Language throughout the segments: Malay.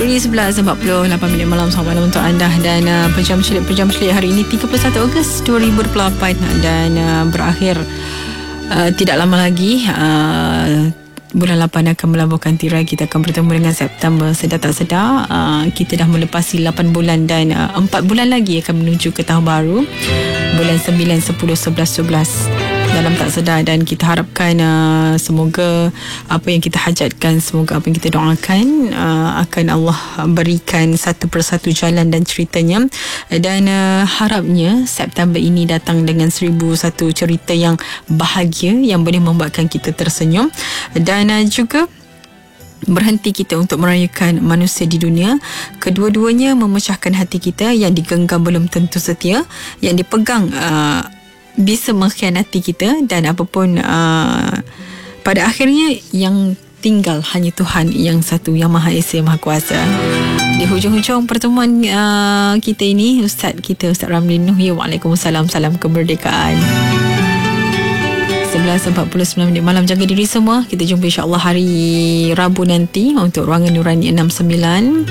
Pukul 11.48 malam, selamat malam untuk anda. Dan Pejam Celik hari ini 31 Ogos 2024 dan berakhir tidak lama lagi. Bulan 8 akan melabuhkan tirai. Kita akan bertemu dengan September. Sedar tak sedar kita dah melepasi 8 bulan dan 4 bulan lagi akan menuju ke tahun baru, bulan 9, 10, 11, 12 dalam tak sedar. Dan kita harapkan semoga apa yang kita hajatkan, semoga apa yang kita doakan akan Allah berikan satu persatu jalan dan ceritanya. Dan harapnya September ini datang dengan 1001 cerita yang bahagia yang boleh membuatkan kita tersenyum. Dan juga berhenti kita untuk merayakan manusia di dunia. Kedua-duanya memecahkan hati kita. Yang digenggam belum tentu setia, yang dipegang bisa mengkhianati kita. Dan apapun pada akhirnya yang tinggal hanya Tuhan yang satu, yang Maha Esa, Maha Kuasa. Di hujung-hujung pertemuan kita ini, Ustaz Ramli Nuhi, Waalaikumsalam, salam kemerdekaan. 11.49 malam. Jaga diri semua. Kita jumpa insya-Allah hari Rabu nanti untuk Ruangan Nurani 69.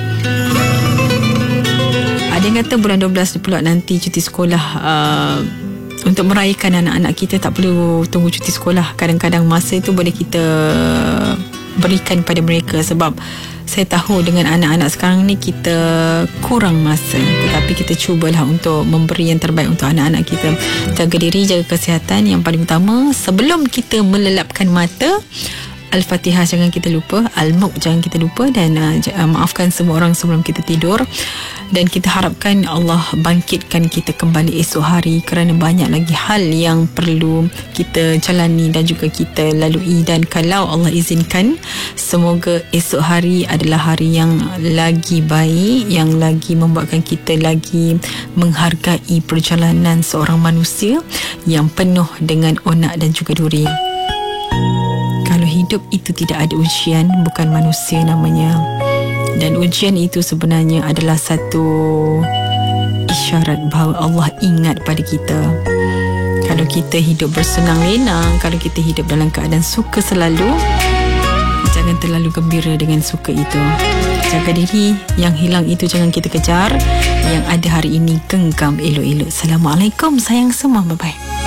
Ada yang kata bulan 12 pula nanti cuti sekolah. Untuk merayakan anak-anak kita tak perlu tunggu cuti sekolah. Kadang-kadang masa itu boleh kita berikan pada mereka, sebab saya tahu dengan anak-anak sekarang ni kita kurang masa, tetapi kita cubalah untuk memberi yang terbaik untuk anak-anak kita. Jaga diri, jaga kesihatan yang paling utama. Sebelum kita melelapkan mata, Al-Fatihah jangan kita lupa, Al-Mulk jangan kita lupa, dan maafkan semua orang sebelum kita tidur. Dan kita harapkan Allah bangkitkan kita kembali esok hari, kerana banyak lagi hal yang perlu kita jalani dan juga kita lalui. Dan kalau Allah izinkan, semoga esok hari adalah hari yang lagi baik, yang lagi membuatkan kita lagi menghargai perjalanan seorang manusia yang penuh dengan onak dan juga duri. Kalau hidup itu tidak ada ujian, bukan manusia namanya. Dan ujian itu sebenarnya adalah satu isyarat bahawa Allah ingat pada kita. Kalau kita hidup bersenang lenang, kalau kita hidup dalam keadaan suka selalu, jangan terlalu gembira dengan suka itu. Jaga diri, yang hilang itu jangan kita kejar. Yang ada hari ini genggam elok-elok. Assalamualaikum sayang semua, bye-bye.